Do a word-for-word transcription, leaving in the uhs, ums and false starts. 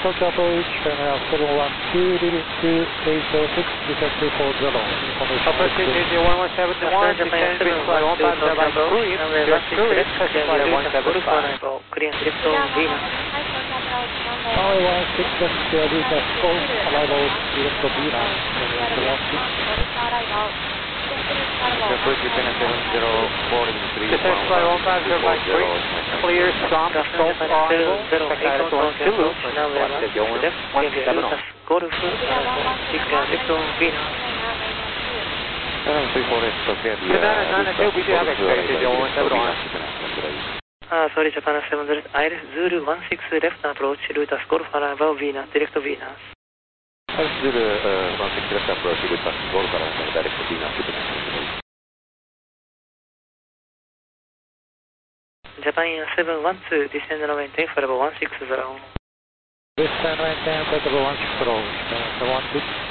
Tokyo approach, terminal seven one two, leading to eight oh six, descent two four zero. Approach eight oh one one seven one, descent three four zero, one five seven clear, direct clear, specify one seven five. Clear direct to Venus. Runway one six, left clear, Venus, full, arrival, direct to Venus, Approach Japan seven zero four three one. Descent flight one five zero by three, clear, stop, stop, arrival, check out one two loop, Golf, six direct to Venus. seven three four is clear. Savannah nine two, we do have X-ray, eight oh one seven one. Uh, sorry, Japan seven zero, Iris Zulu one six left approach, Lutas Golf, arrival Venus, direct to Venus. Zulu uh, one six left approach, Lutas Golf, arrival direct to Venus. Japan seven one two, descend and maintain for level one six zero. Descend and maintain for level one six zero, seven one two.